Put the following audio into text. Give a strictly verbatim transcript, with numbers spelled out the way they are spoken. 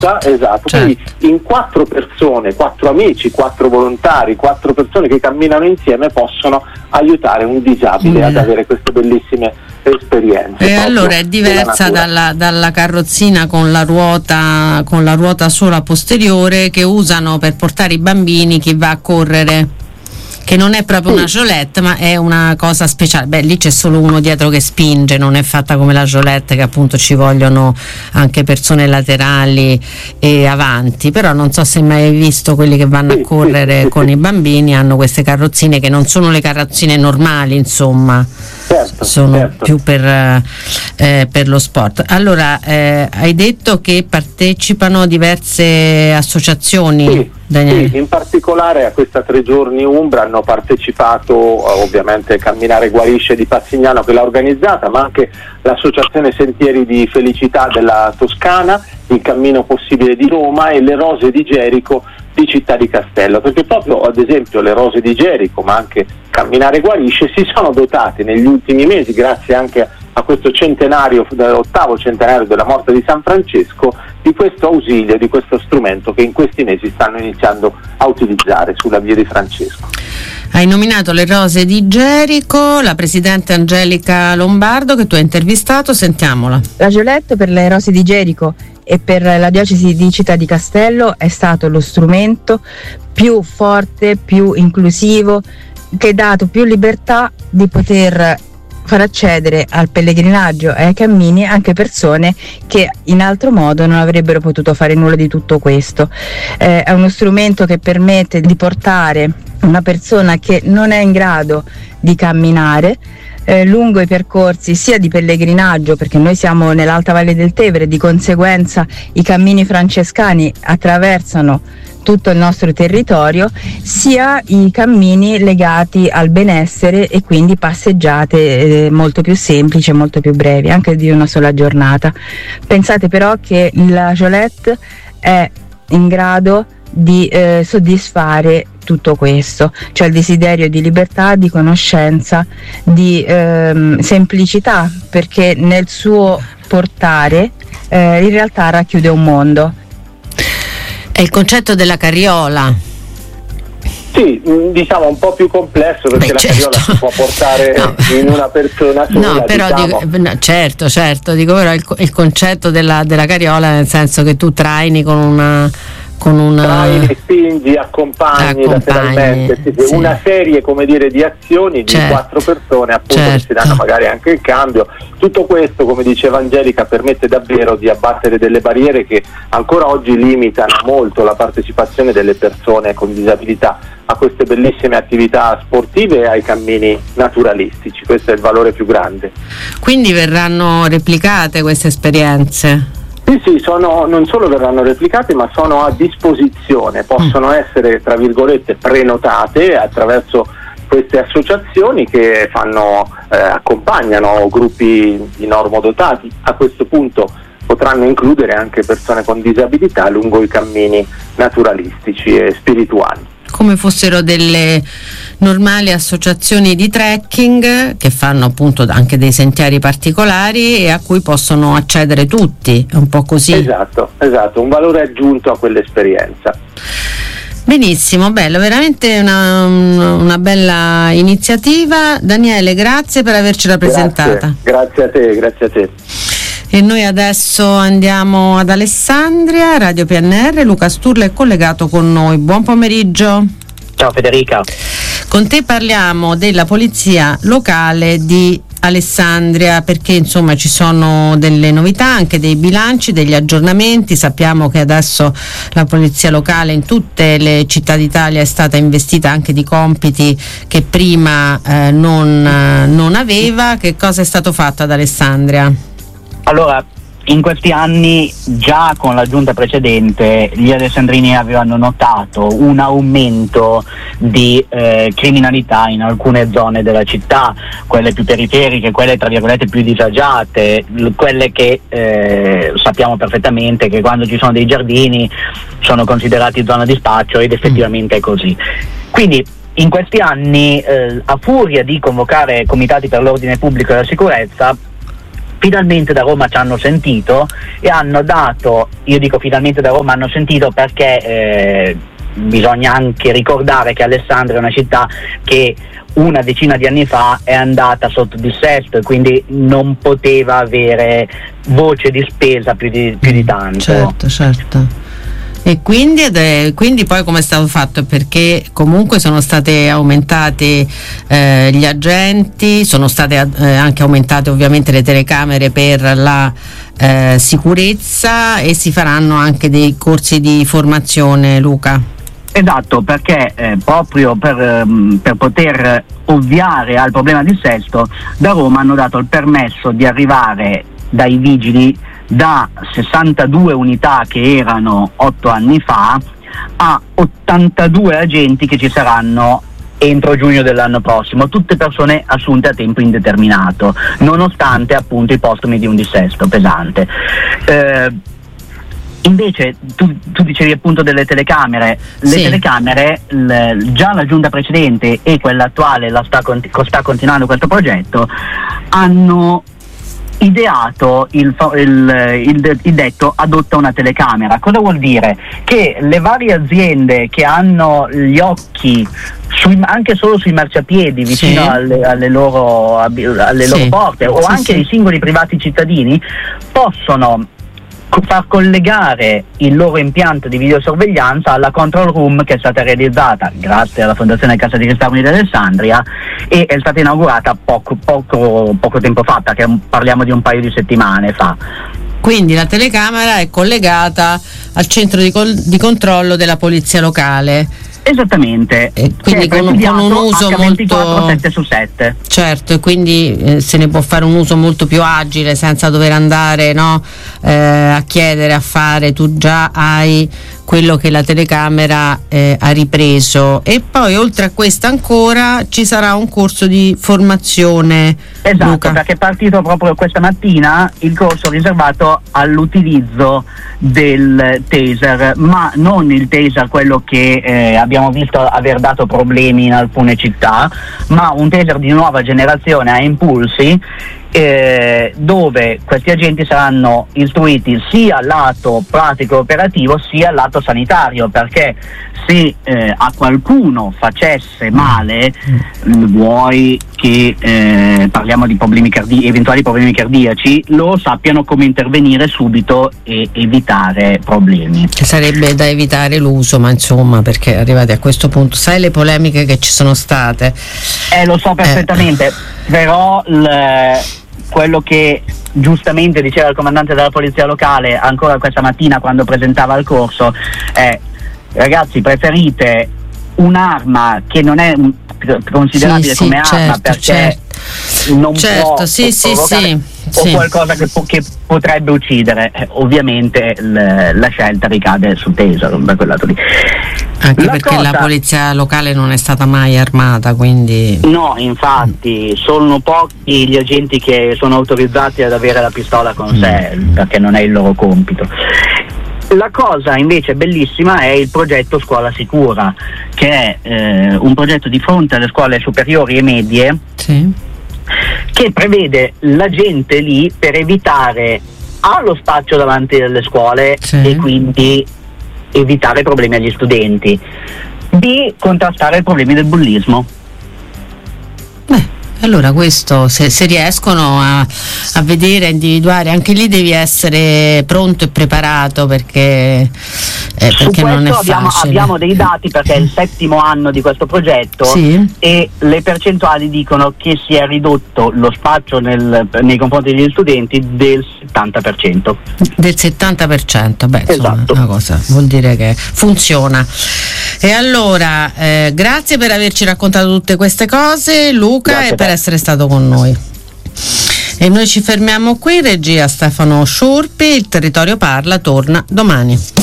Esatto, certo. Quindi in quattro persone, quattro amici, quattro volontari, quattro persone che camminano insieme possono aiutare un disabile mm. ad avere queste bellissime esperienze. E allora è diversa dalla, dalla carrozzina con la ruota con la ruota sola posteriore che usano per portare i bambini chi va a correre, che non è proprio sì. una Jolette, ma è una cosa speciale. Beh, lì c'è solo uno dietro che spinge, non è fatta come la Jolette, che appunto ci vogliono anche persone laterali e avanti. Però non so se mai hai visto quelli che vanno sì, a correre sì, sì, con sì. i bambini, hanno queste carrozzine che non sono le carrozzine normali, insomma. Certo, sono certo. più per, eh, per lo sport. Allora, eh, hai detto che partecipano diverse associazioni. Sì. Daniele. Sì, in particolare a questa tre giorni Umbra hanno partecipato ovviamente Camminare Guarisce di Passignano, che l'ha organizzata, ma anche l'Associazione Sentieri di Felicità della Toscana, il Cammino Possibile di Roma e le Rose di Gerico di Città di Castello, perché proprio ad esempio le Rose di Gerico, ma anche Camminare Guarisce, si sono dotate negli ultimi mesi, grazie anche a questo centenario, ottavo centenario della morte di San Francesco, di questo ausilio, di questo strumento che in questi mesi stanno iniziando a utilizzare sulla via di Francesco. Hai nominato le Rose di Gerico, la presidente Angelica Lombardo che tu hai intervistato, sentiamola. La Jolette per le Rose di Gerico e per la diocesi di Città di Castello è stato lo strumento più forte, più inclusivo, che ha dato più libertà di poter far accedere al pellegrinaggio e ai cammini anche persone che in altro modo non avrebbero potuto fare nulla di tutto questo. Eh, è uno strumento che permette di portare una persona che non è in grado di camminare eh, lungo i percorsi sia di pellegrinaggio, perché noi siamo nell'Alta Valle del Tevere, di conseguenza i cammini francescani attraversano tutto il nostro territorio, sia i cammini legati al benessere e quindi passeggiate eh, molto più semplici e molto più brevi, anche di una sola giornata. Pensate però che la Jolette è in grado di eh, soddisfare tutto questo, cioè il desiderio di libertà, di conoscenza, di ehm, semplicità, perché nel suo portare eh, in realtà racchiude un mondo. È il concetto della carriola. Sì, diciamo un po' più complesso, perché Beh, la certo. carriola si può portare no. in una persona sola. No, però diciamo. dico, no, certo, certo, dico però il, il concetto della, della carriola, nel senso che tu traini con una con una traini, spingi, accompagni, accompagni lateralmente, sì, sì. Una serie, come dire, di azioni di certo. quattro persone, appunto, certo. che si danno magari anche il cambio. Tutto questo, come diceva Angelica, permette davvero di abbattere delle barriere che ancora oggi limitano molto la partecipazione delle persone con disabilità a queste bellissime attività sportive e ai cammini naturalistici. Questo è il valore più grande. Quindi verranno replicate queste esperienze? Sì, sì, sono, non solo verranno replicate, ma sono a disposizione, possono mm. essere, tra virgolette, prenotate attraverso queste associazioni che fanno, eh, accompagnano gruppi di normodotati. A questo punto potranno includere anche persone con disabilità lungo i cammini naturalistici e spirituali. Come fossero delle normali associazioni di trekking che fanno appunto anche dei sentieri particolari e a cui possono accedere tutti, è un po' così. Esatto, esatto, un valore aggiunto a quell'esperienza. Benissimo, bello, veramente una, una bella iniziativa. Daniele, grazie per avercela presentata. Grazie, grazie a te, grazie a te. E noi adesso andiamo ad Alessandria, Radio P N R, Luca Sturla è collegato con noi. Buon pomeriggio. Ciao Federica. Con te parliamo della polizia locale di Alessandria, perché insomma ci sono delle novità, anche dei bilanci, degli aggiornamenti. Sappiamo che adesso la polizia locale in tutte le città d'Italia è stata investita anche di compiti che prima eh, non, eh, non aveva. Che cosa è stato fatto ad Alessandria? Allora, in questi anni, già con la giunta precedente, gli alessandrini avevano notato un aumento di eh, criminalità in alcune zone della città, quelle più periferiche, quelle tra virgolette più disagiate, quelle che eh, sappiamo perfettamente che quando ci sono dei giardini sono considerati zona di spaccio, ed effettivamente è così. Quindi in questi anni, eh, a furia di convocare comitati per l'ordine pubblico e la sicurezza, finalmente da Roma ci hanno sentito e hanno dato, io dico finalmente da Roma hanno sentito perché eh, bisogna anche ricordare che Alessandria è una città che una decina di anni fa è andata sotto dissesto e quindi non poteva avere voce di spesa più di, più di tanto. Certo, certo. E quindi, ed è, quindi poi come è stato fatto? Perché comunque sono state aumentati eh, gli agenti, sono state eh, anche aumentate ovviamente le telecamere per la eh, sicurezza e si faranno anche dei corsi di formazione, Luca. Esatto, perché eh, proprio per, ehm, per poter ovviare al problema di dissesto, da Roma hanno dato il permesso di arrivare dai vigili da sessantadue unità che erano otto anni fa a ottantadue agenti che ci saranno entro giugno dell'anno prossimo, tutte persone assunte a tempo indeterminato, nonostante appunto i postumi di un dissesto pesante. Eh, Invece tu, tu dicevi appunto delle telecamere, le sì. telecamere l, già la giunta precedente e quella attuale la sta, sta continuando questo progetto, hanno ideato il, il, il, il detto adotta una telecamera. Cosa vuol dire? Che le varie aziende che hanno gli occhi sui, anche solo sui marciapiedi vicino sì. alle, alle loro, alle sì. loro porte o sì, anche sì. i singoli privati cittadini possono far collegare il loro impianto di videosorveglianza alla control room che è stata realizzata grazie alla Fondazione Cassa di Risparmio di Alessandria e è stata inaugurata poco, poco, poco tempo fa, perché parliamo di un paio di settimane fa. Quindi la telecamera è collegata al centro di, col- di controllo della polizia locale. Esattamente, e quindi con, con un uso acca ventiquattro, molto sette su sette. Certo, e quindi eh, se ne può fare un uso molto più agile senza dover andare no, eh, a chiedere, a fare. Tu già hai quello che la telecamera eh, ha ripreso e poi oltre a questo ancora ci sarà un corso di formazione. Esatto, Luca. Perché è partito proprio questa mattina il corso riservato all'utilizzo del taser, ma non il taser quello che eh, abbiamo visto aver dato problemi in alcune città, ma un taser di nuova generazione a impulsi, eh, dove questi agenti saranno istruiti sia lato pratico operativo sia lato sanitario, perché se eh, a qualcuno facesse male, mm. vuoi che eh, parliamo di problemi cardi- eventuali problemi cardiaci, lo sappiano come intervenire subito e evitare problemi. Sarebbe da evitare l'uso, ma insomma, perché arrivati a questo punto, sai le polemiche che ci sono state? Eh, lo so perfettamente, eh. però l- quello che giustamente diceva il comandante della polizia locale ancora questa mattina quando presentava il corso è: ragazzi, preferite un'arma che non è considerabile sì, come sì, arma certo, perché certo. non certo, può sì, sì, sì, o sì. qualcosa che, po- che potrebbe uccidere, eh, ovviamente l- la scelta ricade sul taser da quel lato lì. Anche la perché cosa... la polizia locale non è stata mai armata, quindi no, infatti sono pochi gli agenti che sono autorizzati ad avere la pistola con mm. sé, perché non è il loro compito. La cosa invece bellissima è il progetto Scuola Sicura, che è eh, un progetto di fronte alle scuole superiori e medie, sì. che prevede la gente lì per evitare A, lo spaccio davanti alle scuole, sì. e quindi evitare problemi agli studenti, B, contrastare i problemi del bullismo. Beh, allora questo, se, se riescono a, a vedere, a individuare, anche lì devi essere pronto e preparato, perché, eh, perché non è abbiamo, facile. Abbiamo dei dati perché è il settimo anno di questo progetto, sì. e le percentuali dicono che si è ridotto lo spaccio nel, nei confronti degli studenti del settanta per cento. Del settanta per cento, beh, insomma, esatto. Una cosa vuol dire che funziona. E allora, eh, grazie per averci raccontato tutte queste cose, Luca, grazie e per essere stato con noi. E noi ci fermiamo qui, regia Stefano Sciurpi, il Territorio Parla torna domani.